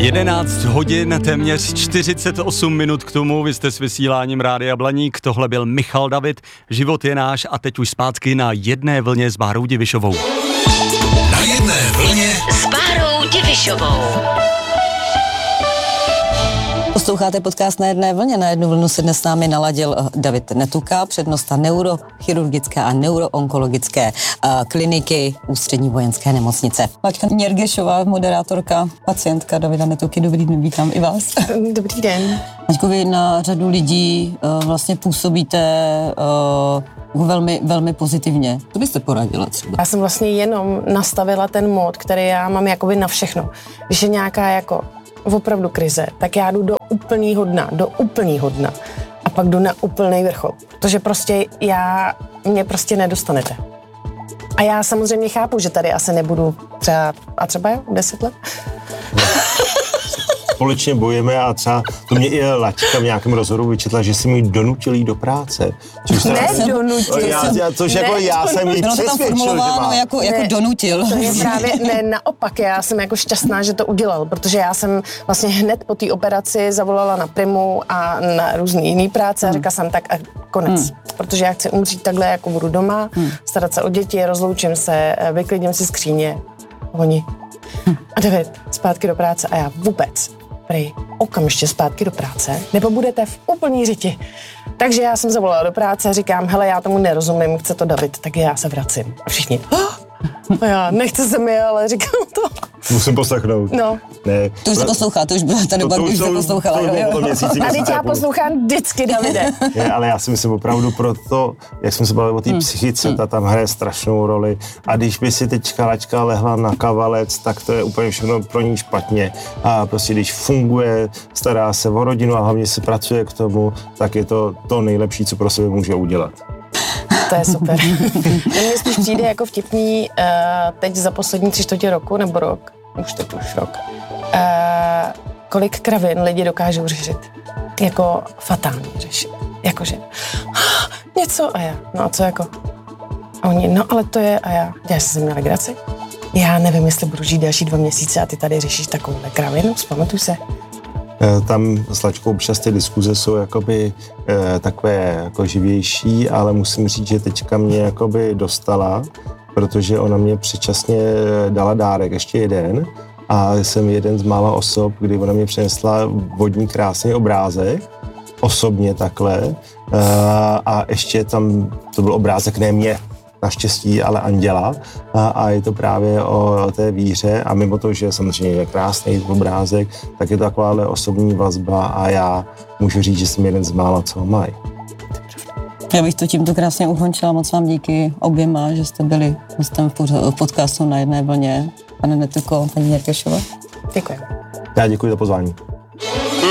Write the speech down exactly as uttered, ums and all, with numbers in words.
jedenáct hodin, téměř čtyřicet osm minut k tomu, vy jste s vysíláním Rádia Blaník, tohle byl Michal David, Život je náš a teď už zpátky na jedné vlně s Bárou Divišovou. Na jedné vlně s Bárou Divišovou. Posloucháte podcast Na jedné vlně. Na jednu vlnu se dnes s námi naladil David Netuka, přednosta neurochirurgické a neuroonkologické uh, kliniky Ústřední vojenské nemocnice. Maťka Něrgešová, moderátorka, pacientka Davida Netuky. Dobrý den, vítám i vás. Dobrý den. Maťko, vy na řadu lidí uh, vlastně působíte uh, velmi, velmi pozitivně. Co byste poradila třeba? Já jsem vlastně jenom nastavila ten mód, který já mám jakoby na všechno. Když je nějaká jako opravdu krize, tak já jdu do úplnýho dna, do úplnýho dna a pak jdu na úplný vrchol, protože prostě já, mě prostě nedostanete. A já samozřejmě chápu, že tady asi nebudu třeba, a třeba jo, deset let? Společně bojujeme a třeba to mě i Laťka v nějakém rozhovoru vyčetla, že si mi donutil jít do práce. Ne, donutil. Já, já, což ne, jako já jsem jí bylo to tam přesvědčil, že formulováno má. jako, jako Ne, donutil. To je právě, ne, naopak, já jsem jako šťastná, že to udělal, protože já jsem vlastně hned po té operaci zavolala na Primu a na různý jiný práce a řekla jsem tak a konec. Hmm. Protože já chci umřít takhle, jako budu doma, hmm. starat se o děti, rozloučím se, vyklidím si skříně. Oni. Hmm. A David, zpátky do práce a já vůbec. Prej, okamžitě zpátky do práce, nebo budete v úplný řiti. Takže já jsem zavolala do práce a říkám, hele, já tomu nerozumím, chce to David, tak já se vracím. A všichni, oh, já nechce se mi, ale říkám to. Musím poslechnout. No. Ne. To už se poslouchá, to už byla ta doba, to, to když už se jsou- poslouchala. to jo, bylo jo. potom měsíci, A teď měsíce já a půl. poslouchám vždycky, Davide. Ne, ale já si myslím opravdu proto, jak jsme se bavili o té Hmm. psychice, ta tam hraje strašnou roli. A když by si teďka Laťka lehla na kavalec, tak to je úplně všechno pro ní špatně. A prostě když funguje, stará se o rodinu a hlavně se pracuje k tomu, tak je to to nejlepší, co pro sebe může udělat. To je super. Mně spíš přijde jako vtipný uh, teď za poslední tři čtvrtě roku, nebo rok, už teď už rok, uh, kolik kravin lidi dokážou řešit. Jako fatálně řešit. Jakože ah, něco a já, no a co jako? A oni, no ale to je a já, děláš si ze mě legraci? Já nevím, jestli budu žít další dva měsíce a ty tady řešíš takovouhle kravinu, vzpamatuj se. Tam s Lačkou občas ty diskuze jsou jakoby eh, takové jako živější, ale musím říct, že teďka mě jakoby dostala, protože ona mě předčasně dala dárek, ještě jeden, a jsem jeden z mála osob, kdy ona mě přinesla vodní krásný obrázek, osobně takhle, eh, a ještě tam, to byl obrázek ne mě, naštěstí, ale anděla, a, a je to právě o té víře a mimo to, že samozřejmě je krásný obrázek, tak je to takováhle osobní vazba a já můžu říct, že jsem jeden z mála, co ho mají. Já bych to tímto krásně ukončila. Moc vám díky oběma, že jste byli hostem v pořadu- v podcastu Na jedné vlně. Pane Netuko, paní Něrgešová. Děkuji. Já děkuji za pozvání.